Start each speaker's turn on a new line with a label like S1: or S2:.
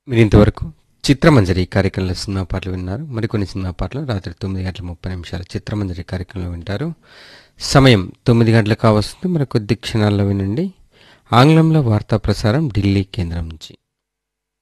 S1: మీరు ఇంతవరకు చిత్రమంజరి కార్యక్రమంలో సినిమా పాటలు విన్నారు. మరికొన్ని సినిమా పాటలు రాత్రి 9:30 చిత్రమంజరి కార్యక్రమంలో వింటారు. సమయం 9 గంటలకు కావస్తుంది. మరి కొద్ది క్షణాల్లో వినండి ఆంగ్లంలో వార్తా ప్రసారం ఢిల్లీ కేంద్రం నుంచి.